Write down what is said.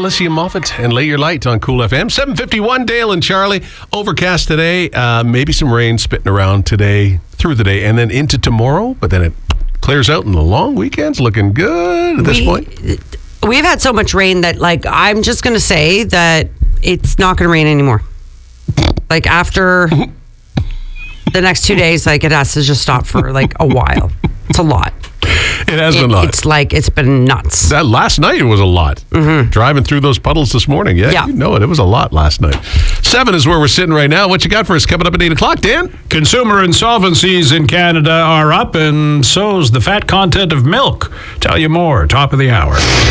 Alicia Moffat and Lay Your Light on Cool FM. 7:51, Dale and Charlie. Overcast today. Maybe some rain spitting around today, through the day, and then into tomorrow. But then it clears out and the long weekend's looking good at this point. We've had so much rain that, like, I'm just going to say that it's not going to rain anymore. Like, after the next 2 days, like, it has to just stop for, like, a while. It's a lot. It has been a lot. It's like, it's been nuts. That last night it was a lot. Driving through those puddles this morning. Yeah. You know it. It was a lot last night. 7 is where we're sitting right now. What you got for us coming up at 8 o'clock, Dan? Consumer insolvencies in Canada are up, and so's the fat content of milk. Tell you more, top of the hour.